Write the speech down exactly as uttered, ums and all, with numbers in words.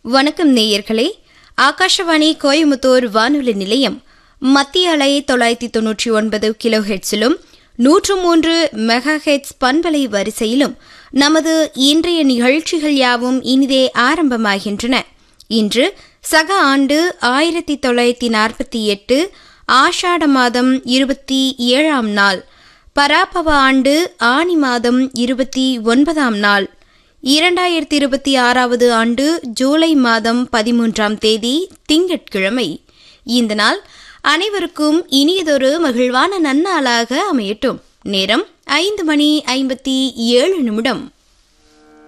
வணக்கம் நேயர்களே. ஆகாஷவாணி கோயமுத்தூர் வானொலி நிலையம் மத்திய அலை தொள்ளாயிரத்தி தொன்னூற்றி ஒன்பது கிலோ ஹெட்ஸிலும் நூற்று மூன்று மெகா ஹெட்ஸ் பண்பலை வரிசையிலும் நமது இன்றைய நிகழ்ச்சிகள் யாவும் இனிதே ஆரம்பமாகின்றன. இன்று சக ஆண்டு ஆயிரத்தி தொள்ளாயிரத்தி நாற்பத்தி எட்டு ஆஷாட மாதம் இருபத்தி ஏழாம் நாள், பராபவ ஆண்டு ஆனி மாதம் இருபத்தி ஒன்பதாம் நாள், இரண்டாயிரத்தி இருபத்தி ஆறாவது ஆண்டு ஜூலை மாதம் பதிமூன்றாம் தேதி திங்கட்கிழமை. இந்த நாள் அனைவருக்கும் இனியதொரு மகிழ்வான நன்னாளாக அமையட்டும். நேரம் ஐந்து மணி ஐம்பத்தி ஏழு நிமிடம்.